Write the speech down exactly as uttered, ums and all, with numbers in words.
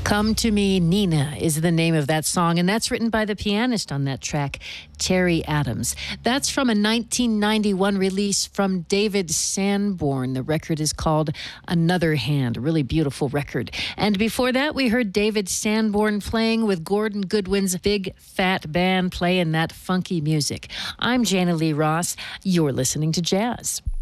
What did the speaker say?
Come to Me, Nina is the name of that song, and that's written by the pianist on that track, Terry Adams. That's from a nineteen ninety-one release from David Sanborn. The record is called Another Hand, a really beautiful record. And before that, we heard David Sanborn playing with Gordon Goodwin's Big Fat Band playing that funky music. I'm Jana Lee Ross. You're listening to Jazz.